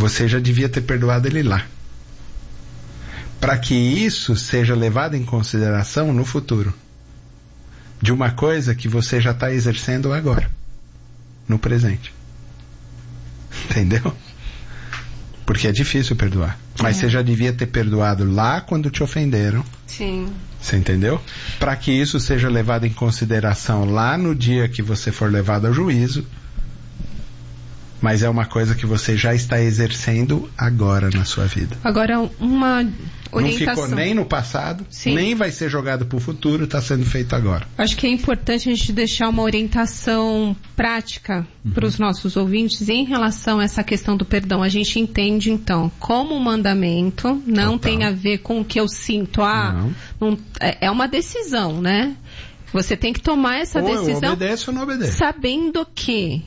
você já devia ter perdoado ele lá. Para que isso seja levado em consideração no futuro. De uma coisa que você já está exercendo agora. No presente. Entendeu? Porque é difícil perdoar. Mas você já devia ter perdoado lá quando te ofenderam. Sim. Você entendeu? Para que isso seja levado em consideração lá no dia que você for levado ao juízo. Mas é uma coisa que você já está exercendo agora na sua vida. Agora, uma orientação. Não ficou nem no passado, Sim. nem vai ser jogado para o futuro, está sendo feito agora. Acho que é importante a gente deixar uma orientação prática para os nossos ouvintes em relação a essa questão do perdão. A gente entende, então, como um mandamento, não tem a ver com o que eu sinto. Não, é uma decisão, né? Você tem que tomar essa decisão. Eu obedeço ou não obedeço. Sabendo que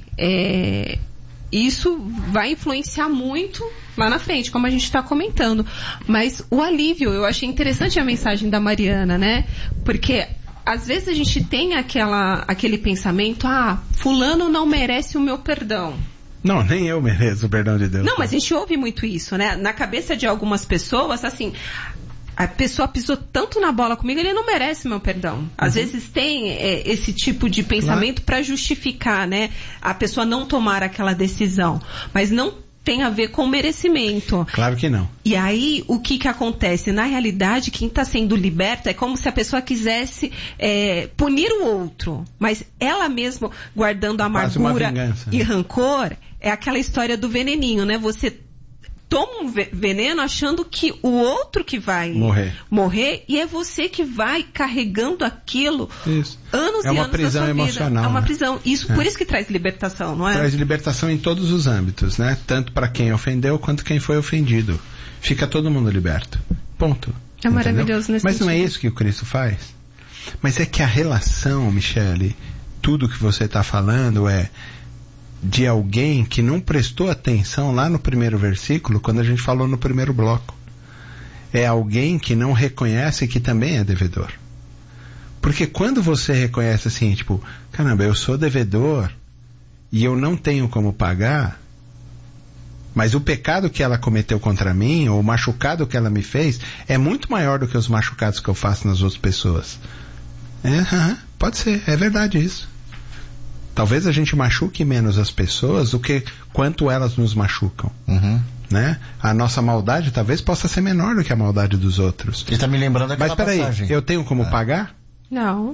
isso vai influenciar muito lá na frente, como a gente está comentando. Mas o alívio, eu achei interessante a mensagem da Mariana, né? Porque às vezes a gente tem aquele pensamento, fulano não merece o meu perdão. Não, nem eu mereço o perdão de Deus. Não, mas a gente ouve muito isso, né? Na cabeça de algumas pessoas, assim, a pessoa pisou tanto na bola comigo, ele não merece meu perdão. Às vezes tem esse tipo de pensamento para justificar, né? A pessoa não tomar aquela decisão. Mas não tem a ver com merecimento. Claro que não. E aí, o que acontece? Na realidade, quem está sendo liberto é como se a pessoa quisesse punir o outro. Mas ela mesma, guardando amargura e rancor, é aquela história do veneninho, né? Você toma um veneno achando que o outro que vai morrer e é você que vai carregando aquilo anos e anos da sua vida. É uma prisão emocional. É uma prisão. Por isso que traz libertação, não é? Traz libertação em todos os âmbitos, né? Tanto para quem ofendeu quanto quem foi ofendido. Fica todo mundo liberto. Ponto. É maravilhoso nesse Mas sentido. não é isso que o Cristo faz? Mas é que a relação, Michele, tudo que você está falando de alguém que não prestou atenção lá no primeiro versículo, quando a gente falou no primeiro bloco. É alguém que não reconhece que também é devedor. Porque quando você reconhece assim, tipo, caramba, eu sou devedor e eu não tenho como pagar, mas o pecado que ela cometeu contra mim, ou o machucado que ela me fez, é muito maior do que os machucados que eu faço nas outras pessoas. Pode ser, é verdade isso. Talvez a gente machuque menos as pessoas do que quanto elas nos machucam. Né? A nossa maldade talvez possa ser menor do que a maldade dos outros. Ele está me lembrando daquela passagem. Mas peraí, eu tenho como pagar? Não.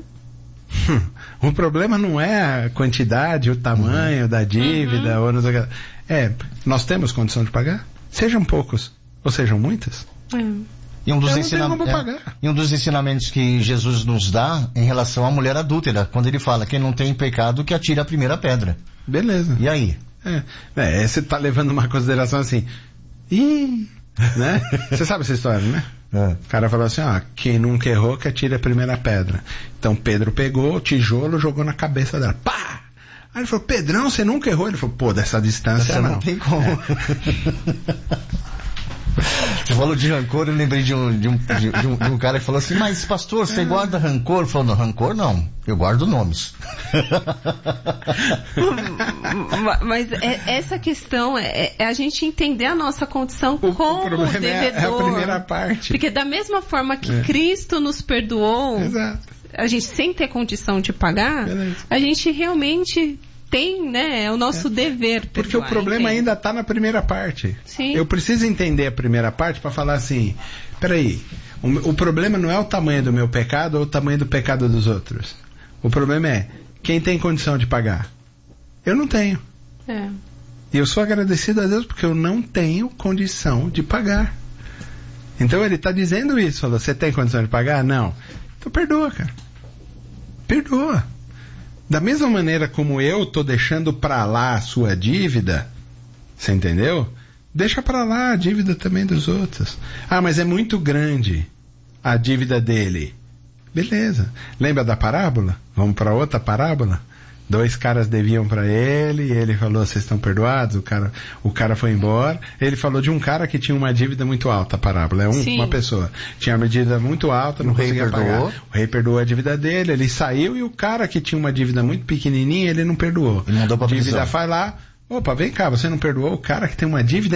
O problema não é a quantidade, o tamanho da dívida, ou não sei o que. Nós temos condição de pagar? Sejam poucos, ou sejam muitas. E um dos ensinamentos que Jesus nos dá em relação à mulher adúltera, quando ele fala, quem não tem pecado que atire a primeira pedra. Beleza. E aí? Você está levando uma consideração assim, né? Você sabe essa história, né? O cara falou assim, quem nunca errou que atire a primeira pedra. Então Pedro pegou o tijolo, jogou na cabeça dela. Pá! Aí ele falou, Pedrão, você nunca errou? Ele falou, dessa distância não tem como. Você falou de rancor, eu lembrei de um cara que falou assim, mas pastor, você guarda rancor? Ele falou, não, rancor não, eu guardo nomes. Mas essa questão é a gente entender a nossa condição como devedor. É a primeira parte. Porque da mesma forma que Cristo nos perdoou, a gente sem ter condição de pagar, a gente realmente tem, né? É o nosso dever. Porque o problema ainda está na primeira parte. Sim. Eu preciso entender a primeira parte para falar assim, peraí, o problema não é o tamanho do meu pecado ou o tamanho do pecado dos outros. O problema é, quem tem condição de pagar? Eu não tenho. E eu sou agradecido a Deus porque eu não tenho condição de pagar. Então ele está dizendo isso, falou, você tem condição de pagar? Não. Então perdoa, cara. Perdoa. Da mesma maneira como eu estou deixando para lá a sua dívida, você entendeu? Deixa para lá a dívida também dos outros. Mas é muito grande a dívida dele. Beleza. Lembra da parábola? Vamos para outra parábola? 2 caras deviam para ele, e ele falou, vocês estão perdoados? O cara foi embora. Ele falou de um cara que tinha uma dívida muito alta, a parábola. Uma pessoa. Tinha uma dívida muito alta, não conseguia pagar. O rei perdoou a dívida dele, ele saiu, e o cara que tinha uma dívida muito pequenininha, ele não perdoou. Ele mandou pra dívida prisão. Vai lá, opa, vem cá, você não perdoou o cara que tem uma dívida